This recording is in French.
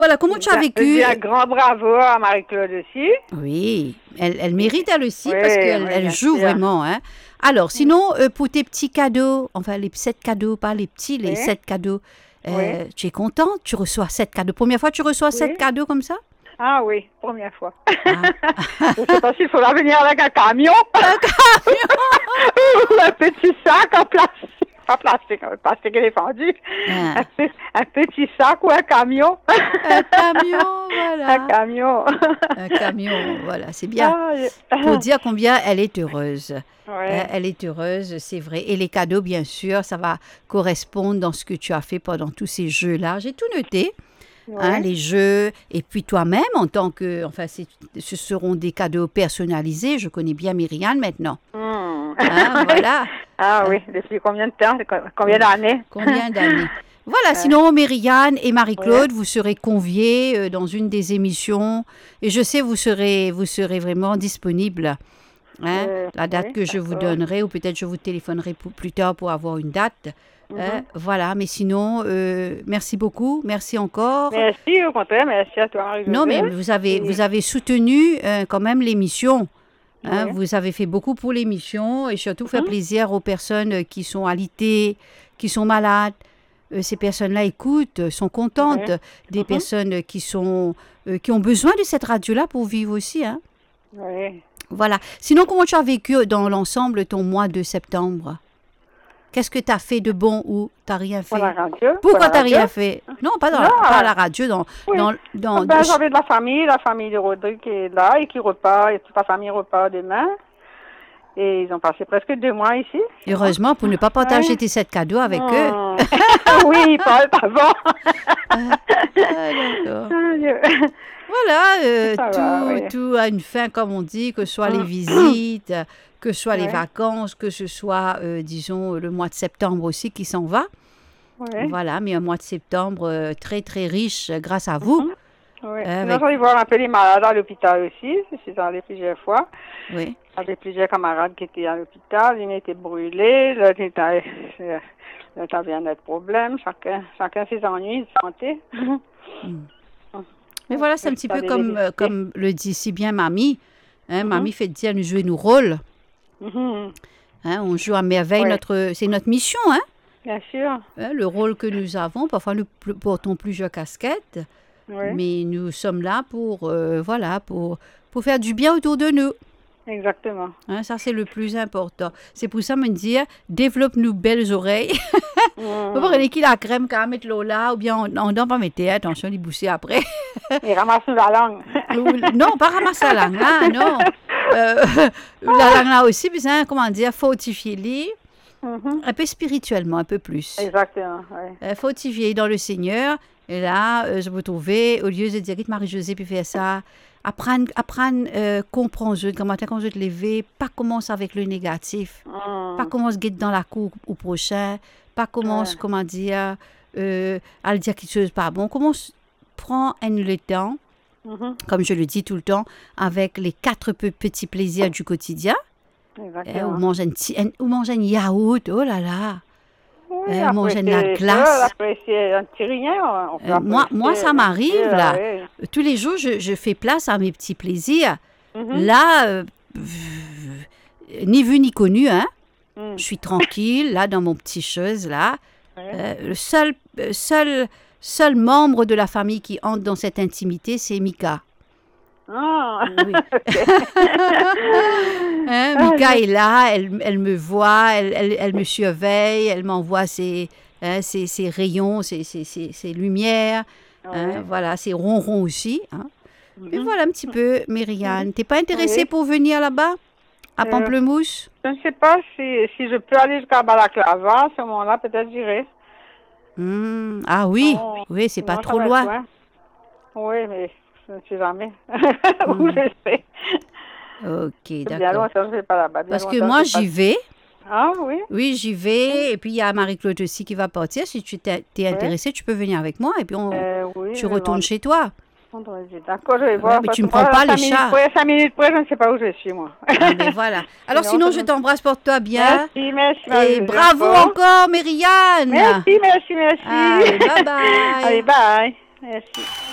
Voilà, comment tu as Je vécu? dis un grand bravo à Marie-Claude aussi. Oui, elle mérite elle aussi Oui, parce qu'elle oui, elle bien joue sûr. vraiment, hein. Alors, sinon, pour tes petits cadeaux, enfin les 7 cadeaux, pas les petits, les Oui, 7 cadeaux, oui, tu es contente? Tu reçois 7 cadeaux. Première fois, tu reçois sept oui. cadeaux comme ça? Ah oui, première fois. Ah, Je ne sais pas s'il faudra venir avec un camion un camion! ou un petit sac en plastique. Pas plastique, le plastique est défendu. Ah, Un petit sac ou un camion. un camion, Un voilà. camion. Un camion, voilà, c'est bien. Ah, Pour dire combien elle est heureuse. ouais. Elle est heureuse, c'est vrai. Et les cadeaux, bien sûr, ça va correspondre dans ce que tu as fait pendant tous ces jeux-là. J'ai tout noté, hein, Ouais. les jeux. Et puis toi-même, en tant que... Enfin, ce seront des cadeaux personnalisés. Je connais bien Myriam maintenant. Hmm. Hein, Oui. voilà. Ah Hein, oui, depuis combien de temps? Combien d'années? combien d'années? Voilà, Ouais. sinon Myriam et Ouais. Marie-Claude, vous serez conviés dans une des émissions. Et je sais, vous serez vraiment disponibles. Hein, la date Oui, que je vous d'accord. donnerai, ou peut-être je vous téléphonerai plus tard pour avoir une date. Mhm. Voilà, mais sinon, merci beaucoup, merci encore. Merci, au contraire, merci à toi, Non, Marie-Josée. mais Et, vous avez soutenu quand même l'émission. Hein, oui. vous avez fait beaucoup pour l'émission et surtout faire Mhm. plaisir aux personnes qui sont alitées, qui sont malades. Ces personnes-là écoutent, sont contentes. Oui. Des Mhm. personnes qui ont besoin de cette radio-là pour vivre aussi. Hein. Oui. Voilà. Sinon, comment tu as vécu dans l'ensemble ton mois de septembre? Qu'est-ce que tu as fait de bon ou tu n'as rien Pour la fait? radio. Pour Pourquoi la tu n'as radio. rien fait? Non, Non, pas à la radio, oui. Ben, ch- j'avais de la famille de Rodrigue qui est là et qui repart, et toute la famille repart demain. Et ils ont passé presque 2 mois ici, chez moi. heureusement, pour ne pas partager Ouais. tes 7 cadeaux avec eux. Hmm. Oui, Paul, pardon. Ah, d'accord. Dieu. Voilà, Ça va, oui. tout a une fin, comme on dit, que ce soit les Hmm. visites, que ce soit les Oui, vacances, que ce soit, disons, le mois de septembre aussi qui s'en va. oui. Voilà, mais un mois de septembre très, très riche grâce à vous. Mhm. Oui. Sinon, Avec, j'allais voir un peu les malades à l'hôpital aussi. Je suis allée plusieurs fois. oui. J'avais plusieurs camarades qui étaient à l'hôpital. Une était brûlée, l'autre avait un autre problème. Chacun ses ennuis de santé. Mm. Mais voilà, c'est un petit peu J'allais les visiter. comme le dit si bien Mamie. Hein, Mhm. Mamie fait dire nous jouer nos rôles. Mhm. Hein, on joue à merveille Oui, c'est notre mission. Hein, bien sûr. hein, le rôle que nous avons. Parfois, nous portons plusieurs casquettes. Oui, Mais nous sommes là voilà, pour faire du bien autour de nous. exactement. Hein, ça, c'est le plus important. C'est pour ça, me dire, développe-nous belles oreilles. On va Mhm. prendre qui la crème, quand mettre l'eau là, ou bien on doit pas mettre, attention, les bousser après. Et ramasse-nous la langue. Non, pas ramasser la langue là, non. Euh, la langue là aussi, puis, hein, comment dire, fortifier les Mhm. un peu spirituellement, un peu plus. Exactement, oui. Fortifier dans le Seigneur. Et là, je me trouvais, au lieu de dire, Marie-Josée, puis faire ça, apprendre, comprendre, quand je te lever, pas commencer avec le négatif, pas Mhm. commencer à dans la cour au prochain, pas commencer, Ouais. comment dire, à le dire quelque chose pas bon. Commence, prends le temps, Mhm. comme je le dis tout le temps, avec les 4 petits plaisirs du quotidien. Ou Exactement. manger ou manger un yaourt, oh là là. Oui, Manger de la apprécier ça, glace. apprécier un petit rien, on peut Moi, apprécier, ça bien m'arrive, sûr, là. oui. Tous les jours, je fais place à mes petits plaisirs. Mhm. Là, ni vu ni connu, hein. Mm. Je suis tranquille, là, dans mon petit chose, là. Ouais. Le seul membre de la famille qui entre dans cette intimité, c'est Mika. Ah, Oui. ok. Hein, Ah, Mika est là, elle me voit, elle me surveille, elle m'envoie ses rayons, ses lumières. Hein, ouais. voilà, ses ronrons aussi. Hein. Et Mhm. voilà un petit peu, Mhm. Myriam. T'es pas intéressée Oui. pour venir là-bas, à Euh, Pamplemousse? je ne sais pas si je peux aller jusqu'à Balaclava, à ce moment-là, peut-être j'irai. Ah oui, Non, oui, c'est pas non, ça trop va être loin. loin. Oui, mais je ne sais jamais où Hmm, je serai. ok, Bien d'accord. longtemps, je ne vais pas là-bas. Bien Parce que longtemps, je moi, ne vais pas. j'y vais. Ah oui, Oui, j'y vais. Et puis, il y a Marie-Claude aussi qui va partir. Si tu t'es oui. intéressée, tu peux venir avec moi. Et puis, Oui, tu le retournes chez toi. vendredi. D'accord, je vais Ouais, voir. mais Parce tu que ne prends moi, pas les 5 minutes chats. près, 5 minutes près, je ne sais pas où je suis, moi. Ah, ben voilà. Alors, Sinon, sinon, je t'embrasse, porte-toi bien. Merci, merci, Et Marie-Josée, bravo encore. encore, Myriam. Merci, merci, merci. Allez, bye Allez, bye. bye. Merci.